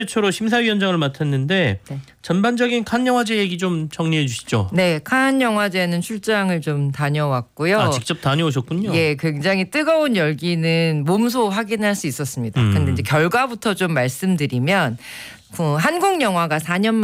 최초로 심사위원장을 맡았는데 네. 전반적인 칸 영화제 얘기 좀 정리해 주시죠. 네, 칸 영화제는 출장을 좀 다녀왔고요. 아, 직접 다녀오셨군요. 예, 굉장히 뜨거운 열기는 몸소 확인할 수 있었습니다. 근데 이제 결과부터 좀 말씀드리면 한국 영화가 4년